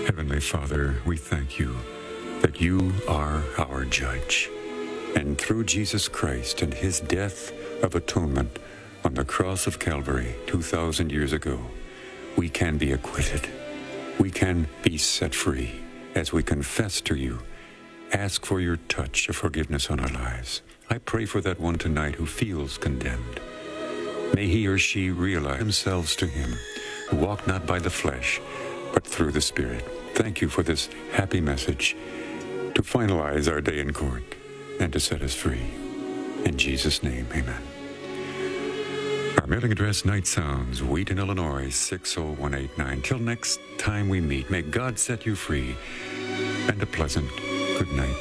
Heavenly Father, we thank you that you are our judge. And through Jesus Christ and his death of atonement on the cross of Calvary 2,000 years ago, we can be acquitted. We can be set free as we confess to you. Ask for your touch of forgiveness on our lives. I pray for that one tonight who feels condemned. May he or she realize themselves to him, who walk not by the flesh, but through the Spirit. Thank you for this happy message to finalize our day in court and to set us free. In Jesus' name, amen. Our mailing address, Night Sounds, Wheaton, Illinois, 60189. Till next time we meet, may God set you free, and a pleasant good night.